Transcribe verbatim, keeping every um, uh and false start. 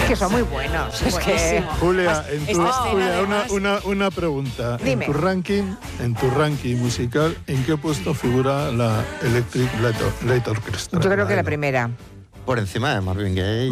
que son muy buenos. Es que... Julia, en tu, Esta escena, Julia una, además- una, una pregunta. Dime. En tu ranking, en tu ranking musical, ¿en qué puesto figura la Electric Light, Light Orchestra? Yo creo que la Bueno. primera. Por encima de Marvin Gaye.